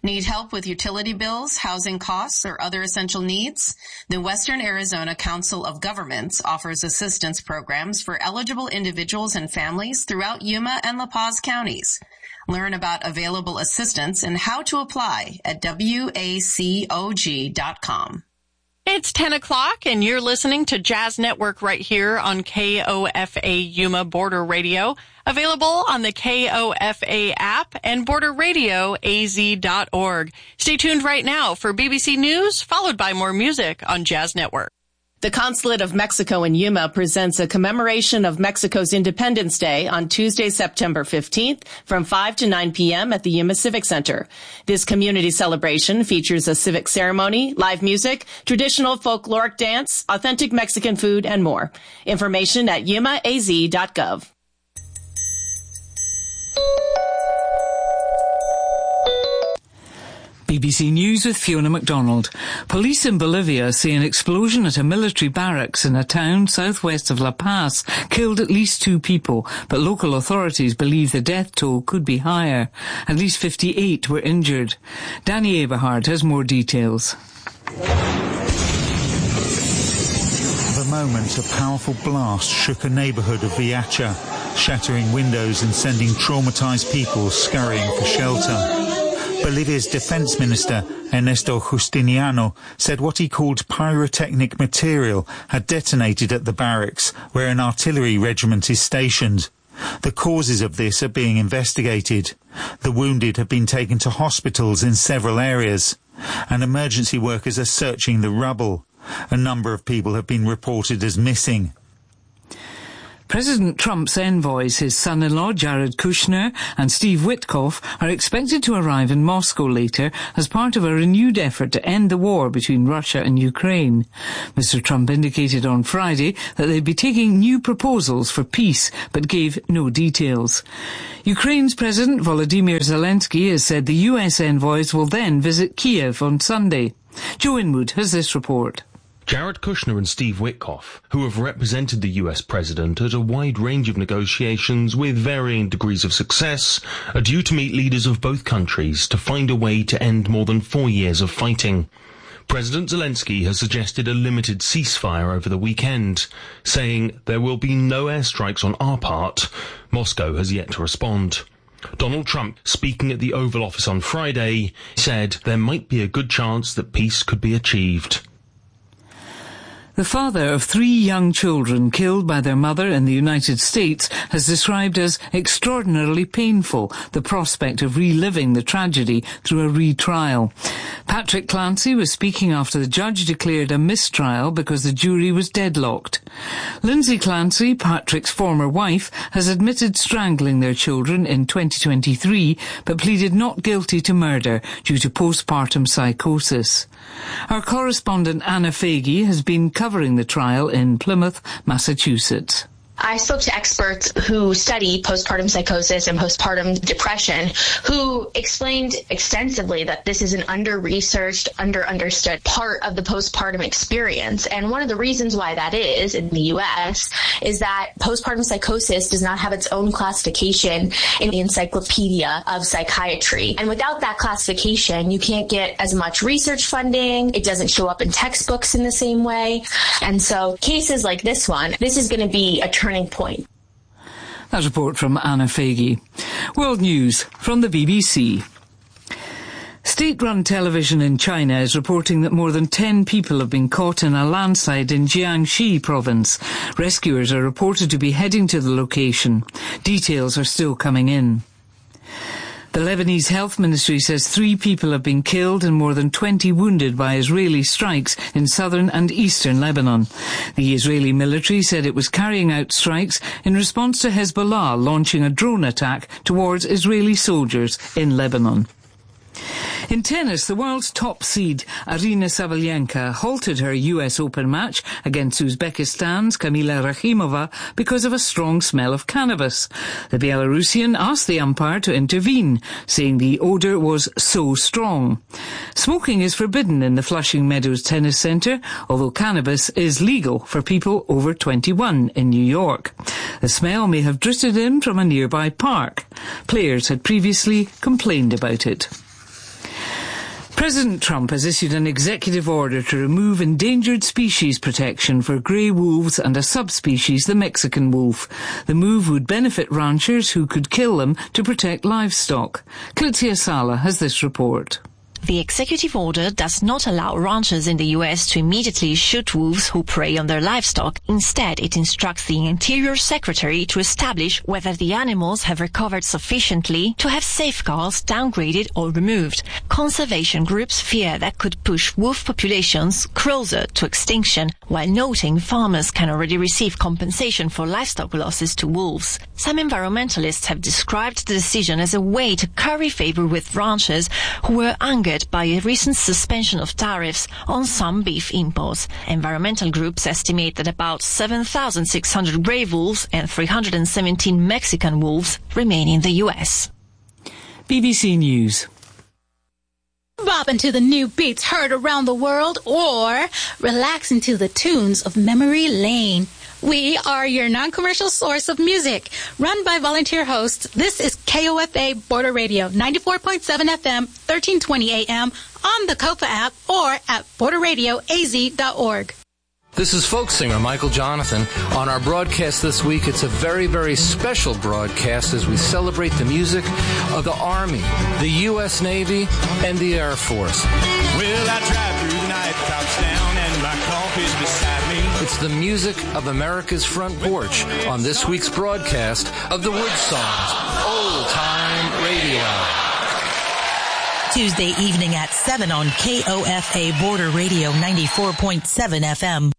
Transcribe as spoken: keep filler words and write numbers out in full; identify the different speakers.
Speaker 1: Need help with utility bills, housing costs, or other essential needs? The Western Arizona Council of Governments offers assistance programs for eligible individuals and families throughout Yuma and La Paz counties. Learn about available assistance and how to apply at W A C O G dot com.
Speaker 2: It's ten o'clock, and you're listening to Jazz Network right here on K O F A Yuma Border Radio, available on the K O F A app and border radio A Z dot org. Stay tuned right now for B B C News, followed by more music on Jazz Network.
Speaker 1: The Consulate of Mexico in Yuma presents a commemoration of Mexico's Independence Day on Tuesday, September fifteenth from five to nine p.m. at the Yuma Civic Center. This community celebration features a civic ceremony, live music, traditional folkloric dance, authentic Mexican food, and more. Information at yuma A Z dot gov.
Speaker 3: B B C News with Fiona MacDonald. Police in Bolivia say an explosion at a military barracks in a town southwest of La Paz killed at least two people, but local authorities believe the death toll could be higher. At least fifty-eight were injured. Danny Eberhard has more details.
Speaker 4: The moment a powerful blast shook a neighbourhood of Viacha, shattering windows and sending traumatised people scurrying for shelter. Bolivia's Defence Minister, Ernesto Justiniano, said what he called pyrotechnic material had detonated at the barracks, where an artillery regiment is stationed. The causes of this are being investigated. The wounded have been taken to hospitals in several areas, and emergency workers are searching the rubble. A number of people have been reported as missing.
Speaker 3: President Trump's envoys, his son-in-law Jared Kushner and Steve Witkoff, are expected to arrive in Moscow later as part of a renewed effort to end the war between Russia and Ukraine. Mister Trump indicated on Friday that they'd be taking new proposals for peace, but gave no details. Ukraine's President Volodymyr Zelensky has said the U S envoys will then visit Kiev on Sunday. Joe Inwood has this report.
Speaker 5: Jared Kushner and Steve Witkoff, who have represented the U S president at a wide range of negotiations with varying degrees of success, are due to meet leaders of both countries to find a way to end more than four years of fighting. President Zelensky has suggested a limited ceasefire over the weekend, saying there will be no airstrikes on our part. Moscow has yet to respond. Donald Trump, speaking at the Oval Office on Friday, said there might be a good chance that peace could be achieved.
Speaker 3: The father of three young children killed by their mother in the United States has described as extraordinarily painful the prospect of reliving the tragedy through a retrial. Patrick Clancy was speaking after the judge declared a mistrial because the jury was deadlocked. Lindsay Clancy, Patrick's former wife, has admitted strangling their children in twenty twenty-three, but pleaded not guilty to murder due to postpartum psychosis. Our correspondent Anna Fagey has been covering the trial in Plymouth, Massachusetts.
Speaker 6: I spoke to experts who study postpartum psychosis and postpartum depression, who explained extensively that this is an under-researched, under-understood part of the postpartum experience. And one of the reasons why that is in the U S is that postpartum psychosis does not have its own classification in the Encyclopedia of Psychiatry. And without that classification, you can't get as much research funding. It doesn't show up in textbooks in the same way. And so cases like this one, this is going to be a turning point.
Speaker 3: That report from Anna Fagey. World News from the B B C. State-run television in China is reporting that more than ten people have been caught in a landslide in Jiangxi province. Rescuers are reported to be heading to the location. Details are still coming in. The Lebanese Health Ministry says three people have been killed and more than twenty wounded by Israeli strikes in southern and eastern Lebanon. The Israeli military said it was carrying out strikes in response to Hezbollah launching a drone attack towards Israeli soldiers in Lebanon. In tennis, the world's top seed, Aryna Sabalenka, halted her U S Open match against Uzbekistan's Kamila Rakhimova because of a strong smell of cannabis. The Belarusian asked the umpire to intervene, saying the odour was so strong. Smoking is forbidden in the Flushing Meadows Tennis Centre, although cannabis is legal for people over twenty-one in New York. The smell may have drifted in from a nearby park. Players had previously complained about it. President Trump has issued an executive order to remove endangered species protection for grey wolves and a subspecies, the Mexican wolf. The move would benefit ranchers who could kill them to protect livestock. Klitsia Sala has this report.
Speaker 7: The executive order does not allow ranchers in the U S to immediately shoot wolves who prey on their livestock. Instead, it instructs the Interior Secretary to establish whether the animals have recovered sufficiently to have safeguards downgraded or removed. Conservation groups fear that could push wolf populations closer to extinction, while noting farmers can already receive compensation for livestock losses to wolves. Some environmentalists have described the decision as a way to curry favor with ranchers who were angered by a recent suspension of tariffs on some beef imports. Environmental groups estimate that about seven thousand six hundred grey wolves and three hundred seventeen Mexican wolves remain in the U S.
Speaker 3: B B C News.
Speaker 8: Bopping to the new beats heard around the world, or relaxing to the tunes of Memory Lane. We are your non-commercial source of music. Run by volunteer hosts, this is K O F A Border Radio, ninety-four point seven F M, thirteen twenty A M, on the COFA app, or at border radio a z dot org.
Speaker 9: This is folk singer Michael Jonathan. On our broadcast this week, it's a very, very special broadcast as we celebrate the music of the Army, the U S Navy, and the Air Force.
Speaker 10: Well, I drive through the night, tops down, and my coffee's beside me.
Speaker 9: It's the music of America's front porch on this week's broadcast of the Wood Songs, Old Time Radio.
Speaker 11: Tuesday evening at seven on K O F A Border Radio ninety-four point seven F M.